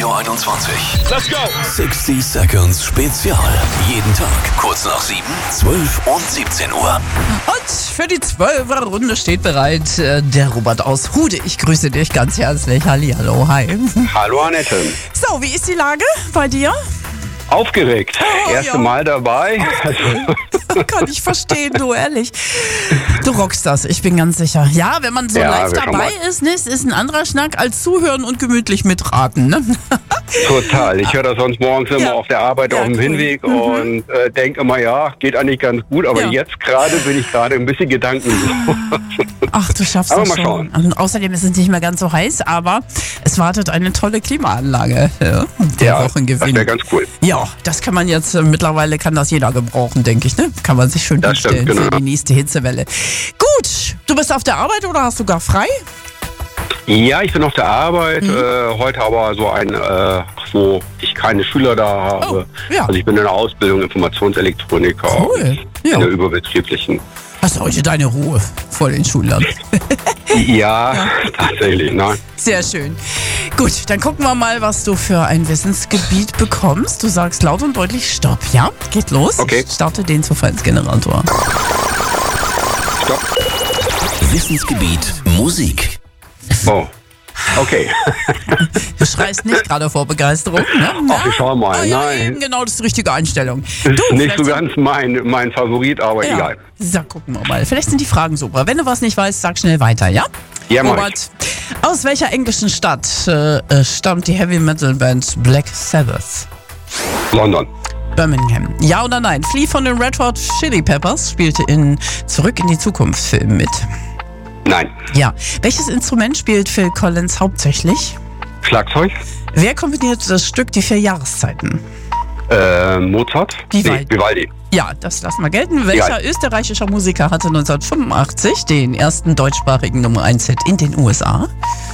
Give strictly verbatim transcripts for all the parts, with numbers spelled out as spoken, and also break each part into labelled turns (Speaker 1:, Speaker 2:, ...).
Speaker 1: Radio einundzwanzig.
Speaker 2: Let's go!
Speaker 1: sechzig Seconds Spezial. Jeden Tag kurz nach sieben, zwölf und siebzehn Uhr.
Speaker 3: Und für die zwölfer Runde steht bereit äh, der Robert aus Hude. Ich grüße dich ganz herzlich. Hallihallo, hi.
Speaker 4: Hallo Annette.
Speaker 3: So, wie ist die Lage bei dir?
Speaker 4: Aufgeregt.
Speaker 3: Oh,
Speaker 4: Erste
Speaker 3: ja.
Speaker 4: Mal dabei.
Speaker 3: Kann ich verstehen, du, ehrlich. Du rockst das, ich bin ganz sicher. Ja, wenn man so
Speaker 4: Ja,
Speaker 3: live
Speaker 4: wir schauen
Speaker 3: dabei
Speaker 4: mal.
Speaker 3: ist, ne, es ist ein anderer Schnack als zuhören und gemütlich mitraten. Ne?
Speaker 4: Total. Ich höre das sonst morgens immer
Speaker 3: Ja.
Speaker 4: auf der Arbeit
Speaker 3: Ja,
Speaker 4: auf dem
Speaker 3: cool.
Speaker 4: Hinweg
Speaker 3: Mhm.
Speaker 4: und äh, denke immer, ja, geht eigentlich ganz gut. Aber
Speaker 3: Ja.
Speaker 4: jetzt gerade bin ich gerade ein bisschen gedankenlos.
Speaker 3: Ach, du schaffst
Speaker 4: Aber
Speaker 3: das
Speaker 4: mal
Speaker 3: schon.
Speaker 4: schauen.
Speaker 3: Und außerdem ist es nicht mehr ganz so heiß, aber es wartet eine tolle Klimaanlage. Ja, der
Speaker 4: Ja, das
Speaker 3: Wochengewinn.
Speaker 4: wäre ganz cool.
Speaker 3: Ja, das kann man jetzt, äh, mittlerweile kann das jeder gebrauchen, denke ich, ne? Kann man sich schön
Speaker 4: Das stimmt,
Speaker 3: hinstellen
Speaker 4: genau.
Speaker 3: für die nächste Hitzewelle. Gut, du bist auf der Arbeit oder hast du gar frei?
Speaker 4: Ja, ich bin auf der Arbeit.
Speaker 3: Mhm.
Speaker 4: Äh, heute aber so ein, äh, wo ich keine Schüler da habe.
Speaker 3: Oh, ja.
Speaker 4: Also ich bin in der Ausbildung Informationselektroniker.
Speaker 3: Cool. Ja.
Speaker 4: In der überbetrieblichen.
Speaker 3: Hast du heute deine Ruhe vor den Schülern?
Speaker 4: Ja, tatsächlich, nein.
Speaker 3: Sehr schön. Gut, dann gucken wir mal, was du für ein Wissensgebiet bekommst. Du sagst laut und deutlich Stopp, ja? Geht los.
Speaker 4: Okay.
Speaker 3: Ich starte den Zufallsgenerator.
Speaker 4: Stopp.
Speaker 1: Wissensgebiet Musik.
Speaker 4: Oh, okay.
Speaker 3: Du schreist nicht gerade vor Begeisterung, ne?
Speaker 4: Ach, wir schauen mal.
Speaker 3: Ah, ja,
Speaker 4: Nein.
Speaker 3: eben genau, das ist die richtige Einstellung.
Speaker 4: Ist
Speaker 3: Du,
Speaker 4: nicht
Speaker 3: vielleicht
Speaker 4: so
Speaker 3: sind-
Speaker 4: ganz mein, mein Favorit, aber
Speaker 3: Ja.
Speaker 4: egal.
Speaker 3: So, gucken wir mal. Vielleicht sind die Fragen super. Wenn du was nicht weißt, sag schnell weiter, ja?
Speaker 4: Ja, mach
Speaker 3: Robert, aus welcher englischen Stadt äh, äh, stammt die Heavy Metal Band Black Sabbath?
Speaker 4: London.
Speaker 3: Birmingham. Ja oder nein? Flea von den Red Hot Chili Peppers spielte in Zurück in die Zukunft Film mit.
Speaker 4: Nein.
Speaker 3: Ja. Welches Instrument spielt Phil Collins hauptsächlich?
Speaker 4: Schlagzeug.
Speaker 3: Wer komponiert das Stück Die vier Jahreszeiten?
Speaker 4: Äh, Mozart.
Speaker 3: Vivaldi.
Speaker 4: Nee, Vivaldi.
Speaker 3: Ja, das lassen wir gelten. Welcher
Speaker 4: Egal.
Speaker 3: österreichischer Musiker hatte neunzehnhundertfünfundachtzig den ersten deutschsprachigen Nummer eins Hit in den U S A?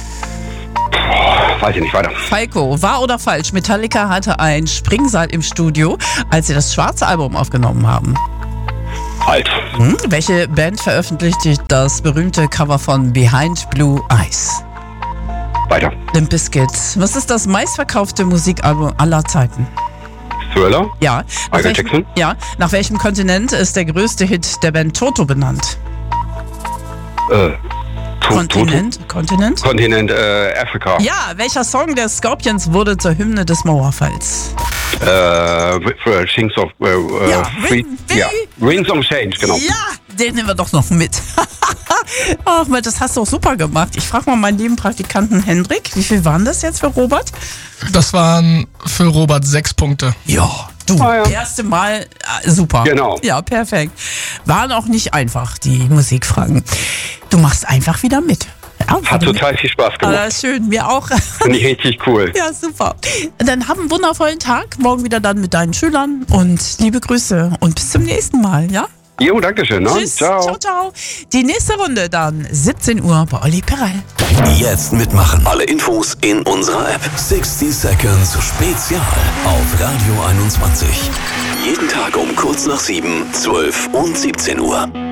Speaker 4: Weiß ich nicht, weiter.
Speaker 3: Falco, wahr oder falsch? Metallica hatte ein Springseil im Studio, als sie das schwarze Album aufgenommen haben.
Speaker 4: Halt.
Speaker 3: Hm? Welche Band veröffentlichte das berühmte Cover von Behind Blue Eyes?
Speaker 4: Weiter.
Speaker 3: Limp Bizkit. Was ist das meistverkaufte Musikalbum aller Zeiten?
Speaker 4: Thriller.
Speaker 3: Ja. Nach
Speaker 4: Michael
Speaker 3: welchem,
Speaker 4: Jackson?
Speaker 3: ja. Nach welchem Kontinent ist der größte Hit der Band Toto benannt?
Speaker 4: Äh, To-
Speaker 3: Kontinent? Kontinent?
Speaker 4: Toto? Kontinent, äh, Afrika.
Speaker 3: Ja, welcher Song der Scorpions wurde zur Hymne des Mauerfalls?
Speaker 4: Äh, für Things of, äh, äh,
Speaker 3: Ja,
Speaker 4: Free-
Speaker 3: Ring-
Speaker 4: ja. Rings of Change, genau.
Speaker 3: Ja, den nehmen wir doch noch mit. Ach, Mensch, das hast du auch super gemacht. Ich frage mal meinen lieben Praktikanten Hendrik, wie viel waren das jetzt für Robert?
Speaker 2: Das waren für Robert sechs Punkte.
Speaker 3: Ja, du,
Speaker 4: Ah, ja.
Speaker 3: erste Mal, äh, super.
Speaker 4: Genau.
Speaker 3: Ja, perfekt. Waren auch nicht einfach, die Musikfragen. Du machst einfach wieder mit. Ja,
Speaker 4: Hat total viel Spaß
Speaker 3: Ah,
Speaker 4: gemacht.
Speaker 3: das ist schön, mir auch.
Speaker 4: Finde ich richtig cool.
Speaker 3: Ja, super. Dann hab einen wundervollen Tag. Morgen wieder dann mit deinen Schülern. Und liebe Grüße und bis zum nächsten Mal, ja?
Speaker 4: Jo, dankeschön. Ne?
Speaker 3: Tschüss. Ciao, ciao. Die nächste Runde dann siebzehn Uhr bei Olli Perel.
Speaker 1: Jetzt mitmachen. Alle Infos in unserer App. sechzig Seconds Spezial auf Radio einundzwanzig. Jeden Tag um kurz nach sieben, zwölf und siebzehn Uhr.